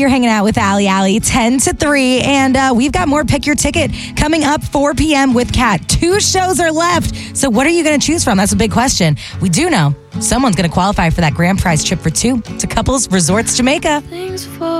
you're hanging out with Allie 10 to 3. And we've got more Pick Your Ticket coming up 4 p.m. with Kat. 2 shows are left. So what are you going to choose from? That's a big question. We do know someone's going to qualify for that grand prize trip for 2 to Couples Resorts Jamaica. Things fall